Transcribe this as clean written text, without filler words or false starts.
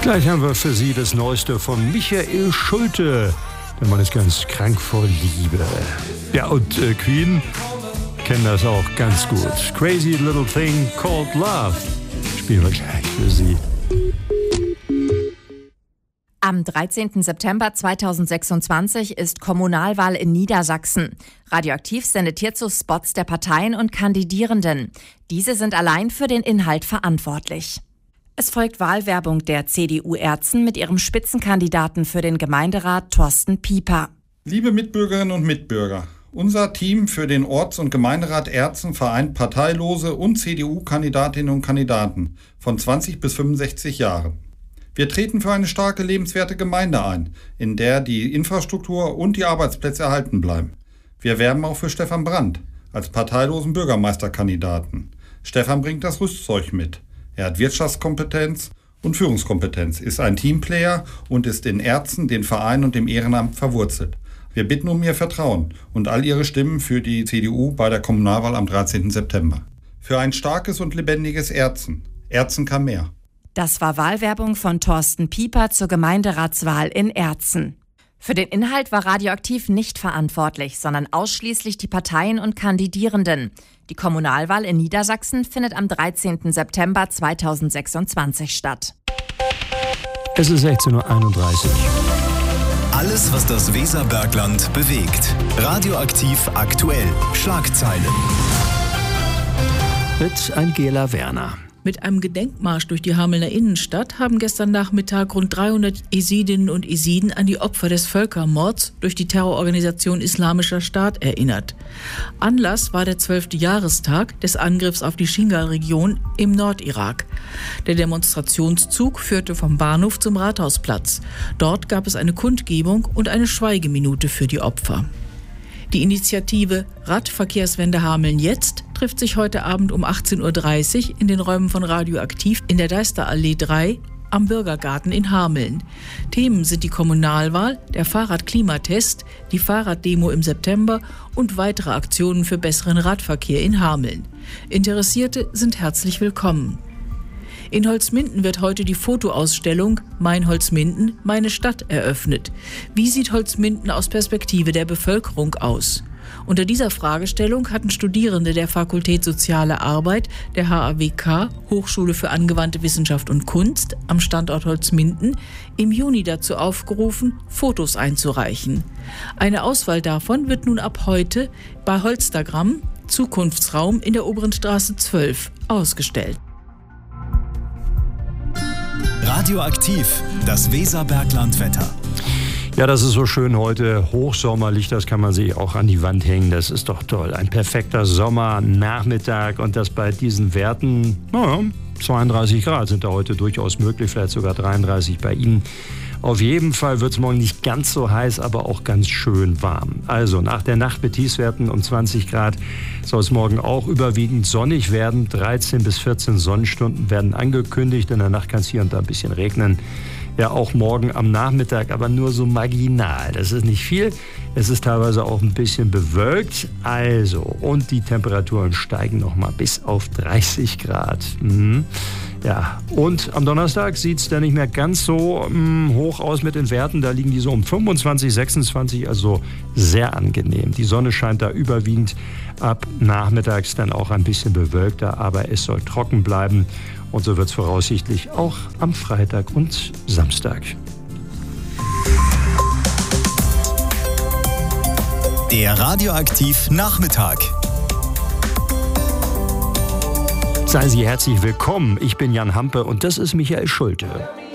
Gleich haben wir für Sie das Neueste von Michael Schulte. Der Mann ist ganz krank vor Liebe. Ja, und Queen kennen das auch ganz gut. Crazy Little Thing Called Love spielen wir gleich für Sie. Am 13. September 2026 ist Kommunalwahl in Niedersachsen. Radioaktiv sendet hierzu Spots der Parteien und Kandidierenden. Diese sind allein für den Inhalt verantwortlich. Es folgt Wahlwerbung der CDU Erzen mit ihrem Spitzenkandidaten für den Gemeinderat Thorsten Pieper. Liebe Mitbürgerinnen und Mitbürger, unser Team für den Orts- und Gemeinderat Erzen vereint parteilose und CDU-Kandidatinnen und Kandidaten von 20 bis 65 Jahren. Wir treten für eine starke, lebenswerte Gemeinde ein, in der die Infrastruktur und die Arbeitsplätze erhalten bleiben. Wir werben auch für Stefan Brandt als parteilosen Bürgermeisterkandidaten. Stefan bringt das Rüstzeug mit. Er hat Wirtschaftskompetenz und Führungskompetenz, ist ein Teamplayer und ist in Erzen, den Verein und dem Ehrenamt verwurzelt. Wir bitten um Ihr Vertrauen und all Ihre Stimmen für die CDU bei der Kommunalwahl am 13. September. Für ein starkes und lebendiges Erzen. Erzen kann mehr. Das war Wahlwerbung von Thorsten Pieper zur Gemeinderatswahl in Erzen. Für den Inhalt war Radioaktiv nicht verantwortlich, sondern ausschließlich die Parteien und Kandidierenden. Die Kommunalwahl in Niedersachsen findet am 13. September 2026 statt. Es ist 16:31 Uhr. Alles, was das Weserbergland bewegt. Radioaktiv aktuell. Schlagzeilen. Mit Angela Werner. Mit einem Gedenkmarsch durch die Hamelner Innenstadt haben gestern Nachmittag rund 300 Jesidinnen und Jesiden an die Opfer des Völkermords durch die Terrororganisation Islamischer Staat erinnert. Anlass war der 12. Jahrestag des Angriffs auf die Shingal-Region im Nordirak. Der Demonstrationszug führte vom Bahnhof zum Rathausplatz. Dort gab es eine Kundgebung und eine Schweigeminute für die Opfer. Die Initiative Radverkehrswende Hameln jetzt trifft sich heute Abend um 18:30 Uhr in den Räumen von Radioaktiv in der Deisterallee 3 am Bürgergarten in Hameln. Themen sind die Kommunalwahl, der Fahrradklimatest, die Fahrraddemo im September und weitere Aktionen für besseren Radverkehr in Hameln. Interessierte sind herzlich willkommen. In Holzminden wird heute die Fotoausstellung Mein Holzminden, meine Stadt eröffnet. Wie sieht Holzminden aus Perspektive der Bevölkerung aus? Unter dieser Fragestellung hatten Studierende der Fakultät Soziale Arbeit der HAWK, Hochschule für angewandte Wissenschaft und Kunst am Standort Holzminden, im Juni dazu aufgerufen, Fotos einzureichen. Eine Auswahl davon wird nun ab heute bei Holstagram, Zukunftsraum in der Oberen Straße 12, ausgestellt. Radioaktiv, das Weserberglandwetter. Ja, das ist so schön heute, hochsommerlich, das kann man sich auch an die Wand hängen, das ist doch toll. Ein perfekter Sommernachmittag und das bei diesen Werten, 32 Grad sind da heute durchaus möglich, vielleicht sogar 33 bei Ihnen. Auf jeden Fall wird es morgen nicht ganz so heiß, aber auch ganz schön warm. Also nach der Nacht mit Tiefstwerten um 20 Grad soll es morgen auch überwiegend sonnig werden. 13 bis 14 Sonnenstunden werden angekündigt. In der Nacht kann es hier und da ein bisschen regnen. Ja, auch morgen am Nachmittag, aber nur so marginal. Das ist nicht viel. Es ist teilweise auch ein bisschen bewölkt. Also, und die Temperaturen steigen nochmal bis auf 30 Grad. Ja, und am Donnerstag sieht es dann nicht mehr ganz so hoch aus mit den Werten. Da liegen die so um 25, 26, also sehr angenehm. Die Sonne scheint da überwiegend, ab nachmittags dann auch ein bisschen bewölkter, aber es soll trocken bleiben. Und so wird es voraussichtlich auch am Freitag und Samstag. Der Radioaktiv Nachmittag. Seien Sie herzlich willkommen. Ich bin Jan Hampe und das ist Michael Schulte.